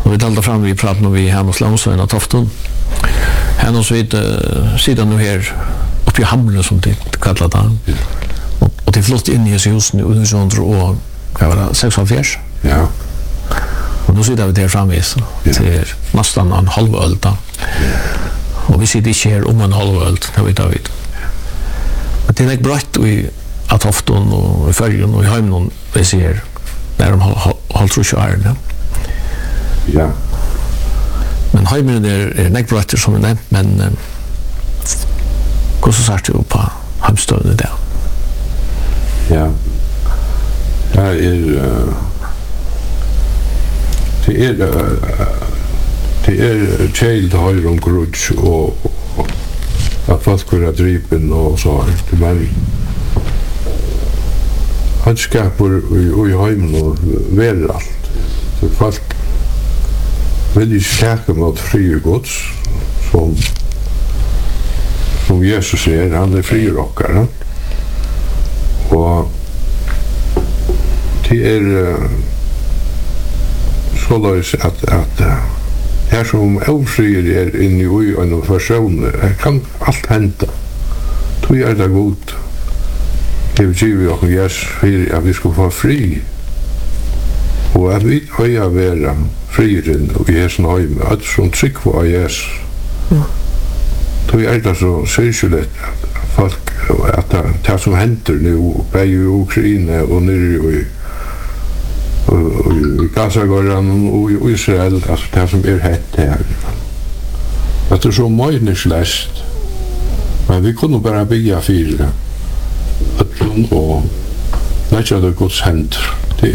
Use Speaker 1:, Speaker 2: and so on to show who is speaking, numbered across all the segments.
Speaker 1: Och vi talar fram vi pratar nu vi Hannes Langsøyen av Tofton. Hannes vid sidan nu här uppe i Hamre som det kallar det. Och det flott in i husen i 1900 och vad var det 46.
Speaker 2: Ja.
Speaker 1: Och då sitter vi där framvis. Det är nästan en halv öl då. Och vi sitter inte här om en halv öl när vi tar vid. Men det är inte bra i att Tofton och i Färgen och i Heimnon vi ser där de har tror jag är.
Speaker 2: Ja.
Speaker 1: Men Heimen är nekbrötter som är nämnt, men hur så sagt du på Halmstøvne där?
Speaker 2: Ja. Det är child höjer om grudge och att folk går att dripen och så här. Men han skapar i Heimen och väl allt. Så folk vill ju käka mot fri gods som Jesus säger, han är frirockare. Och det är så lös att här som ofrier är inne i en person, kan allt hända. Då är det gott. Det betyder också Jesus för att vi ska få fri. Och att vi höja vara friren och Jesu heim, att som tryck på Jesus. Då är det så särskilt att folk, att det som händer nu, både i Ukraina och nere i Gaza-gården och i Israel, alltså det som är hett här. Att det är så möjningsläst, men vi kunde bara bygga fyra. Och lägga det Guds händer. Det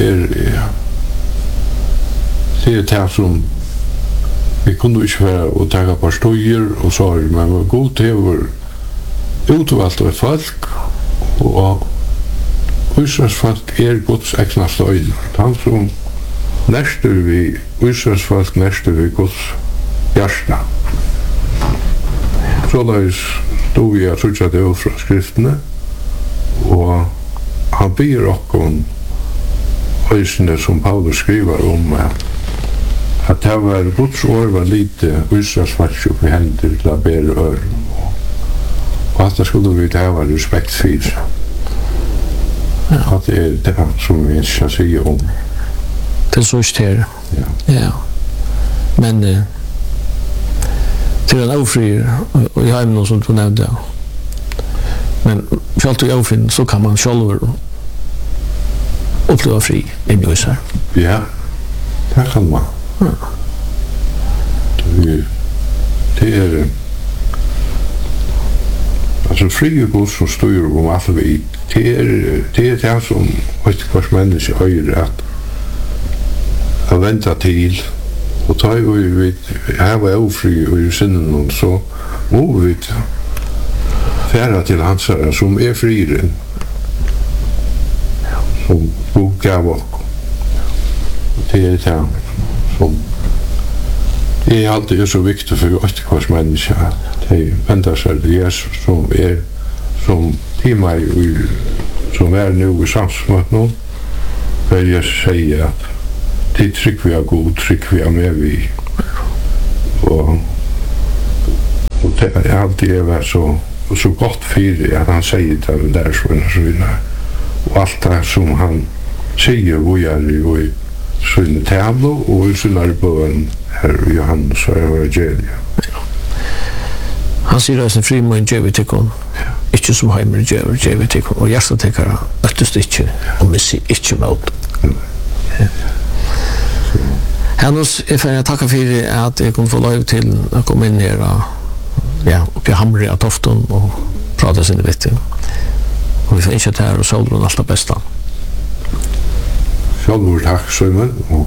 Speaker 2: är det som vi kunde inte vara och ta på stöjer och så, men god över utvalt av folk och Israels folk är Guds egna stöj. Han som nästa vi Israels folk nästa vi Guds hjärta. Så där då vi har tagit det ut från skrifterna och han ber också ösnen som Paulus skriver om att det var Guds ord var lite Israels folk upp i händer till att bära öron och att det skulle vi ha respekt för. Att det är det som vi ska säga om.
Speaker 1: Till så här. Ja. Men till en ofri och jag har något som du nämnde. Men för allt jag finner så kan man själv uppleva fri i musiken.
Speaker 2: Ja. Det kan man. Det är alltså fri och som styr om allt vi det är som vad människor höjer att vänta till och ta vi här var ofri och i sinnen så må vi färra till hans som är friren som Gud gav oss. Det är det som det är alltid så viktigt för oss människor att vänta sig till Jesus som är som timmar som är nu i samsmått nu för jag säger att det tryck vi har god, tryck vi har med vi och det är alltid varit så gott för det att han säger det där så vidare och allt det som han säger vi är i sin tavla och i sin bön här i Johannes och evangeliet.
Speaker 1: Han sier at en frimån gjør vi til henne, ikke som heimer gjør vi til henne, og hjertet til henne øttest ikke, og misser ikke mot. Hannes, jeg får takke for at jeg kunne få lov til å komme inn her, oppe i Hamre av Tofton, og prate sinne vitt. Og vi får ikke til her, og Solbrun alt det beste.
Speaker 2: Sjálfur takk, Søymen, og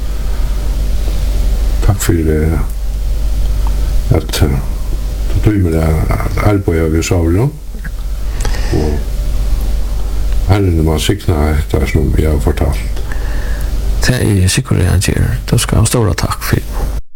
Speaker 2: takk for at du med at arbeide ved Sauron og herren man sikna etter som jeg har fortalt.
Speaker 1: Det er sikkert jeg gjør. Du skal ha stora takk for